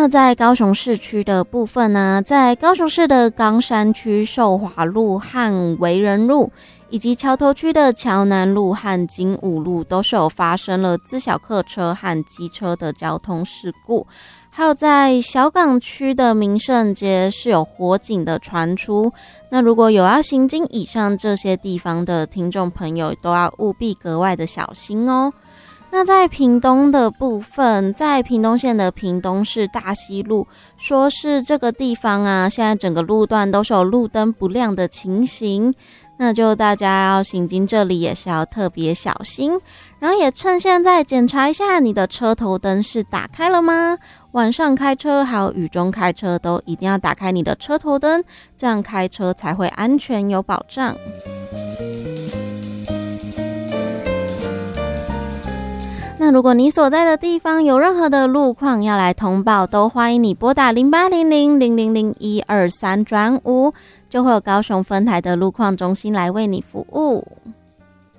那在高雄市区的部分呢，在高雄市的冈山区寿华路和维仁路，以及桥头区的桥南路和金武路都是有发生了自小客车和机车的交通事故。还有在小港区的民盛街是有火警的传出，那如果有要行经以上这些地方的听众朋友，都要务必格外的小心哦。那在屏东的部分，在屏东县的屏东市大溪路，说是这个地方啊，现在整个路段都是有路灯不亮的情形，那就大家要行经这里也是要特别小心，然后也趁现在检查一下你的车头灯是打开了吗？晚上开车还有雨中开车都一定要打开你的车头灯，这样开车才会安全有保障。那如果你所在的地方有任何的路况要来通报，都欢迎你拨打0800000123转5，就会有高雄分台的路况中心来为你服务。